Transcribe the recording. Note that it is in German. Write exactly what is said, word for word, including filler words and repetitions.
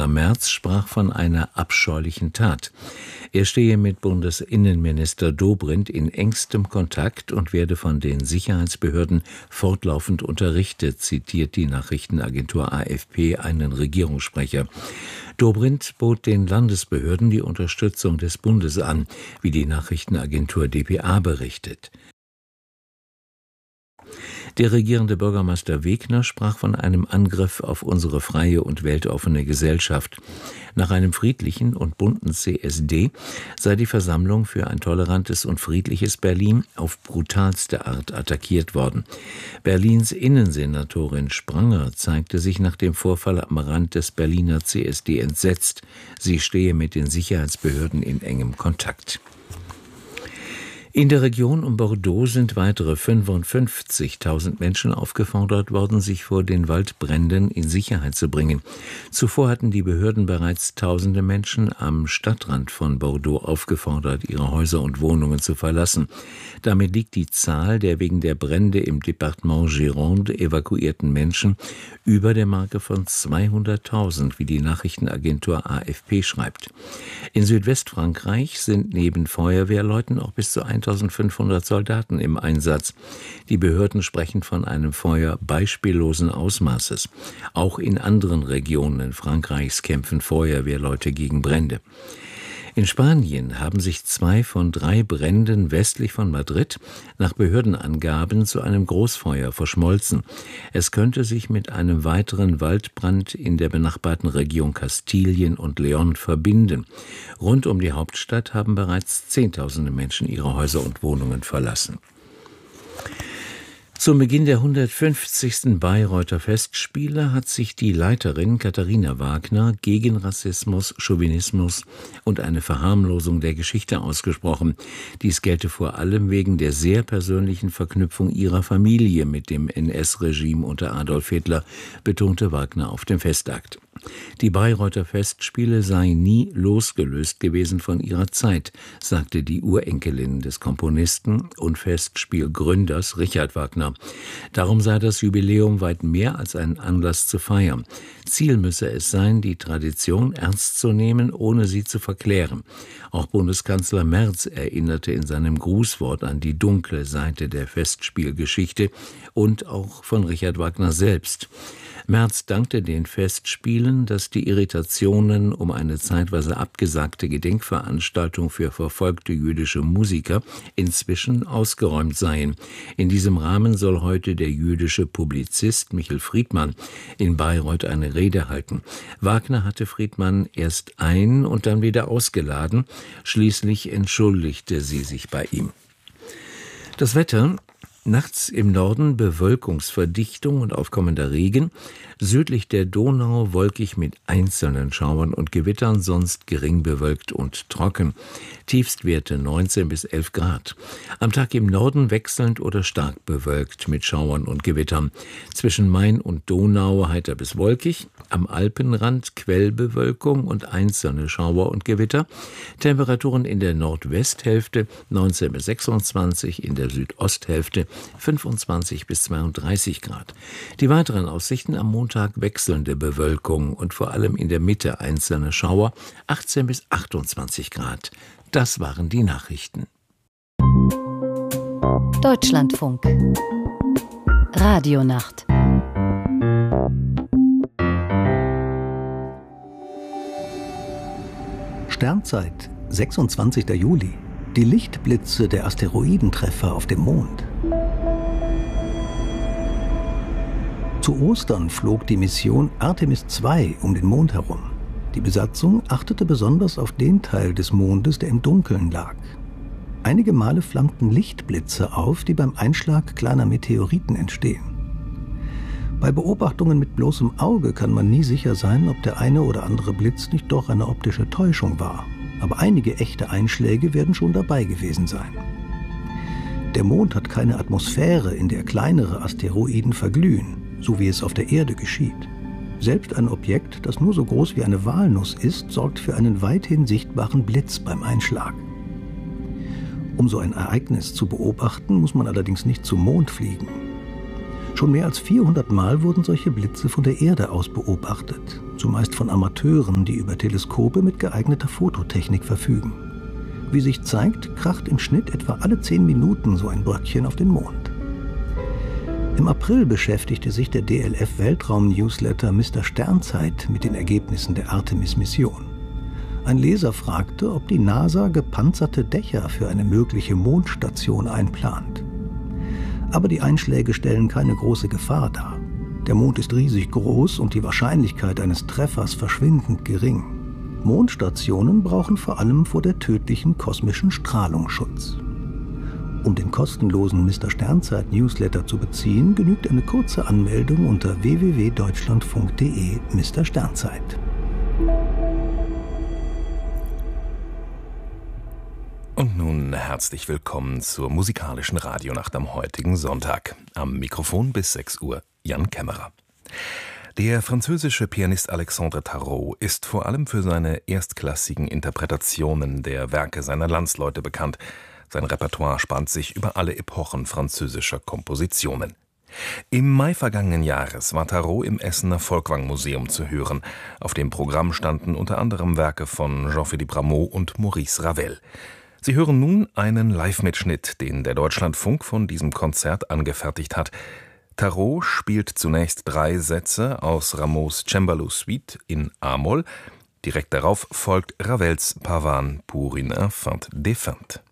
Bundeskanzler Merz sprach von einer abscheulichen Tat. Er stehe mit Bundesinnenminister Dobrindt in engstem Kontakt und werde von den Sicherheitsbehörden fortlaufend unterrichtet, zitiert die Nachrichtenagentur A F P einen Regierungssprecher. Dobrindt bot den Landesbehörden die Unterstützung des Bundes an, wie die Nachrichtenagentur D P A berichtet. Der regierende Bürgermeister Wegner sprach von einem Angriff auf unsere freie und weltoffene Gesellschaft. Nach einem friedlichen und bunten C S D sei die Versammlung für ein tolerantes und friedliches Berlin auf brutalste Art attackiert worden. Berlins Innensenatorin Spranger zeigte sich nach dem Vorfall am Rand des Berliner C S D entsetzt. Sie stehe mit den Sicherheitsbehörden in engem Kontakt. In der Region um Bordeaux sind weitere fünfundfünfzigtausend Menschen aufgefordert worden, sich vor den Waldbränden in Sicherheit zu bringen. Zuvor hatten die Behörden bereits tausende Menschen am Stadtrand von Bordeaux aufgefordert, ihre Häuser und Wohnungen zu verlassen. Damit liegt die Zahl der wegen der Brände im Departement Gironde evakuierten Menschen über der Marke von zweihunderttausend, wie die Nachrichtenagentur A F P schreibt. In Südwestfrankreich sind neben Feuerwehrleuten auch bis zu eintausendfünfhundert Soldaten im Einsatz. Die Behörden sprechen von einem Feuer beispiellosen Ausmaßes. Auch in anderen Regionen Frankreichs kämpfen Feuerwehrleute gegen Brände. In Spanien haben sich zwei von drei Bränden westlich von Madrid nach Behördenangaben zu einem Großfeuer verschmolzen. Es könnte sich mit einem weiteren Waldbrand in der benachbarten Region Kastilien und León verbinden. Rund um die Hauptstadt haben bereits Zehntausende Menschen ihre Häuser und Wohnungen verlassen. Zum Beginn der hundertfünfzigsten Bayreuther Festspiele hat sich die Leiterin Katharina Wagner gegen Rassismus, Chauvinismus und eine Verharmlosung der Geschichte ausgesprochen. Dies gelte vor allem wegen der sehr persönlichen Verknüpfung ihrer Familie mit dem N S-Regime unter Adolf Hitler, betonte Wagner auf dem Festakt. Die Bayreuther Festspiele seien nie losgelöst gewesen von ihrer Zeit, sagte die Urenkelin des Komponisten und Festspielgründers Richard Wagner. Darum sei das Jubiläum weit mehr als ein Anlass zu feiern. Ziel müsse es sein, die Tradition ernst zu nehmen, ohne sie zu verklären. Auch Bundeskanzler Merz erinnerte in seinem Grußwort an die dunkle Seite der Festspielgeschichte und auch von Richard Wagner selbst. Merz dankte den Festspielen, dass die Irritationen um eine zeitweise abgesagte Gedenkveranstaltung für verfolgte jüdische Musiker inzwischen ausgeräumt seien. In diesem Rahmen soll heute der jüdische Publizist Michel Friedmann in Bayreuth eine Rede halten. Wagner hatte Friedmann erst ein- und dann wieder ausgeladen. Schließlich entschuldigte sie sich bei ihm. Das Wetter: Nachts im Norden Bewölkungsverdichtung und aufkommender Regen, südlich der Donau wolkig mit einzelnen Schauern und Gewittern, sonst gering bewölkt und trocken. Tiefstwerte neunzehn bis elf Grad. Am Tag im Norden wechselnd oder stark bewölkt mit Schauern und Gewittern. Zwischen Main und Donau heiter bis wolkig, am Alpenrand Quellbewölkung und einzelne Schauer und Gewitter. Temperaturen in der Nordwesthälfte neunzehn bis sechsundzwanzig, in der Südosthälfte fünfundzwanzig bis zweiunddreißig Grad. Die weiteren Aussichten: am Montag wechselnde Bewölkung und vor allem in der Mitte einzelne Schauer, achtzehn bis achtundzwanzig Grad. Das waren die Nachrichten. Deutschlandfunk Radionacht. Sternzeit, sechsundzwanzigster Juli. Die Lichtblitze der Asteroidentreffer auf dem Mond. Zu Ostern flog die Mission Artemis zwei um den Mond herum. Die Besatzung achtete besonders auf den Teil des Mondes, der im Dunkeln lag. Einige Male flammten Lichtblitze auf, die beim Einschlag kleiner Meteoriten entstehen. Bei Beobachtungen mit bloßem Auge kann man nie sicher sein, ob der eine oder andere Blitz nicht doch eine optische Täuschung war. Aber einige echte Einschläge werden schon dabei gewesen sein. Der Mond hat keine Atmosphäre, in der kleinere Asteroiden verglühen, so wie es auf der Erde geschieht. Selbst ein Objekt, das nur so groß wie eine Walnuss ist, sorgt für einen weithin sichtbaren Blitz beim Einschlag. Um so ein Ereignis zu beobachten, muss man allerdings nicht zum Mond fliegen. Schon mehr als vierhundert Mal wurden solche Blitze von der Erde aus beobachtet. zumeist von Amateuren, die über Teleskope mit geeigneter Fototechnik verfügen. Wie sich zeigt, kracht im Schnitt etwa alle zehn Minuten so ein Bröckchen auf den Mond. Im April beschäftigte sich der D L F-Weltraum-Newsletter Mister Sternzeit mit den Ergebnissen der Artemis-Mission. Ein Leser fragte, ob die NASA gepanzerte Dächer für eine mögliche Mondstation einplant. Aber die Einschläge stellen keine große Gefahr dar. Der Mond ist riesig groß und die Wahrscheinlichkeit eines Treffers verschwindend gering. Mondstationen brauchen vor allem vor der tödlichen kosmischen Strahlung Schutz. Um den kostenlosen Mister Sternzeit Newsletter zu beziehen, genügt eine kurze Anmeldung unter w w w punkt deutschlandfunk punkt de Mister Sternzeit. Und nun herzlich willkommen zur musikalischen Radionacht am heutigen Sonntag. Am Mikrofon bis sechs Uhr Jan Kämmerer. Der französische Pianist Alexandre Tarot ist vor allem für seine erstklassigen Interpretationen der Werke seiner Landsleute bekannt. Sein Repertoire spannt sich über alle Epochen französischer Kompositionen. Im Mai vergangenen Jahres war Tarot im Essener Folkwang-Museum zu hören. Auf dem Programm standen unter anderem Werke von Jean-Philippe Rameau und Maurice Ravel. Sie hören nun einen Live-Mitschnitt, den der Deutschlandfunk von diesem Konzert angefertigt hat. Tarot spielt zunächst drei Sätze aus Rameaus Cembalo-Suite in A-Moll. Direkt darauf folgt Ravels Pavane pour une infante défunte.